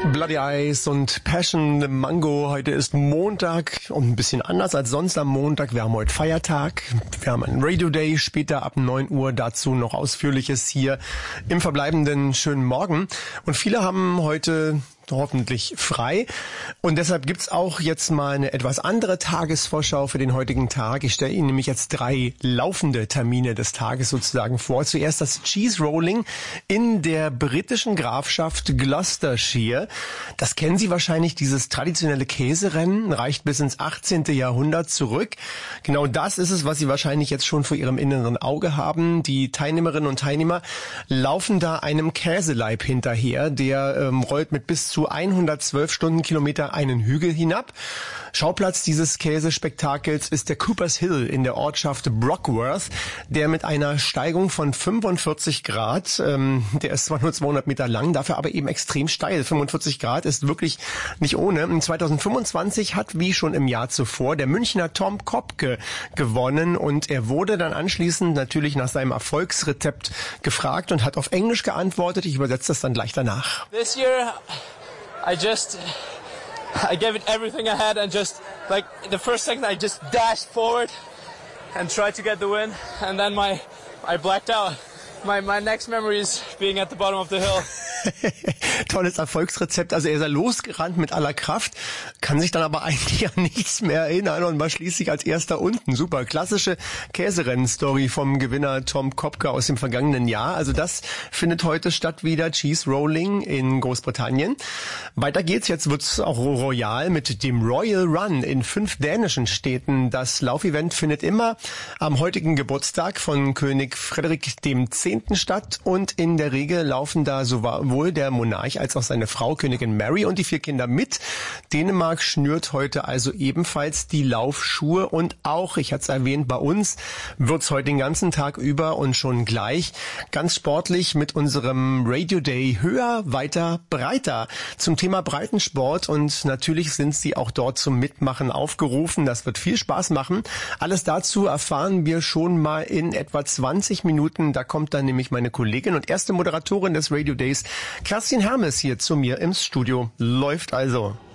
Bloody Eyes und Passion Mango. Heute ist Montag und ein bisschen anders als sonst am Montag. Wir haben heute Feiertag. Wir haben einen Radio Day später ab 9 Uhr. Dazu noch Ausführliches hier im verbleibenden schönen Morgen. Und viele haben heute hoffentlich frei. Und deshalb gibt's auch jetzt mal eine etwas andere Tagesvorschau für den heutigen Tag. Ich stelle Ihnen nämlich jetzt 3 laufende Termine des Tages sozusagen vor. Zuerst das Cheese Rolling in der britischen Grafschaft Gloucestershire. Das kennen Sie wahrscheinlich, dieses traditionelle Käserennen, reicht bis ins 18. Jahrhundert zurück. Genau das ist es, was Sie wahrscheinlich jetzt schon vor Ihrem inneren Auge haben. Die Teilnehmerinnen und Teilnehmer laufen da einem Käseleib hinterher, der rollt mit bis zu 112 Stundenkilometer einen Hügel hinab. Schauplatz dieses Käsespektakels ist der Coopers Hill in der Ortschaft Brockworth, der mit einer Steigung von 45 Grad, der ist zwar nur 200 Meter lang, dafür aber eben extrem steil. 45 Grad ist wirklich nicht ohne. 2025 hat, wie schon im Jahr zuvor, der Münchner Tom Kopke gewonnen und er wurde dann anschließend natürlich nach seinem Erfolgsrezept gefragt und hat auf Englisch geantwortet. Ich übersetze das dann gleich danach. This year I gave it everything I had and just like the first second I just dashed forward and tried to get the win and then I blacked out. My next memory is being at the bottom of the hill. Tolles Erfolgsrezept. Also er ist ja losgerannt mit aller Kraft, kann sich dann aber eigentlich an nichts mehr erinnern und war schließlich als erster unten. Super. Klassische Käserennen-Story vom Gewinner Tom Kopke aus dem vergangenen Jahr. Also das findet heute statt wieder. Cheese Rolling in Großbritannien. Weiter geht's. Jetzt wird's auch royal mit dem Royal Run in 5 dänischen Städten. Das Laufevent findet immer am heutigen Geburtstag von König Frederik X. statt und in der Regel laufen da sowohl der Monarch als auch seine Frau Königin Mary und die 4 Kinder mit. Dänemark schnürt heute also ebenfalls die Laufschuhe und auch, ich hatte es erwähnt, bei uns wird's heute den ganzen Tag über und schon gleich ganz sportlich mit unserem Radio Day höher, weiter, breiter zum Thema Breitensport und natürlich sind Sie auch dort zum Mitmachen aufgerufen. Das wird viel Spaß machen. Alles dazu erfahren wir schon mal in etwa 20 Minuten. Da kommt dann nämlich meine Kollegin und erste Moderatorin des Radio Days, Kerstin Hermes, hier zu mir im Studio. Läuft also.